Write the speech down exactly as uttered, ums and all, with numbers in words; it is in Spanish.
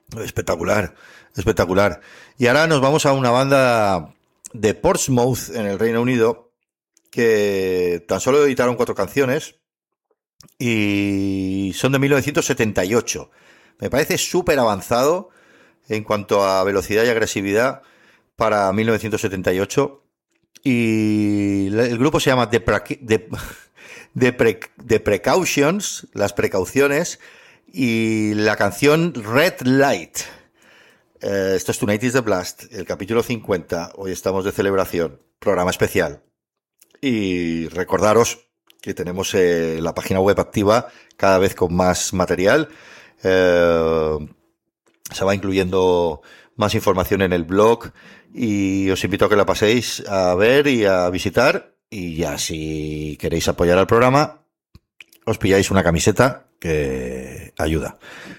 Espectacular, espectacular. Y ahora nos vamos a una banda de Portsmouth, en el Reino Unido, que tan solo editaron cuatro canciones y son de mil novecientos setenta y ocho. Me parece súper avanzado en cuanto a velocidad y agresividad para mil novecientos setenta y ocho. Y el grupo se llama The, Pre- The, The, Pre- The Precautions, las precauciones, y la canción Red Light. Eh, esto es Tonight is the Blast, el capítulo cincuenta. Hoy estamos de celebración, programa especial. Y recordaros que tenemos eh, la página web activa cada vez con más material. Eh, se va incluyendo más información en el blog y os invito a que la paséis a ver y a visitar. Y ya si queréis apoyar al programa, os pilláis una camiseta que ayuda.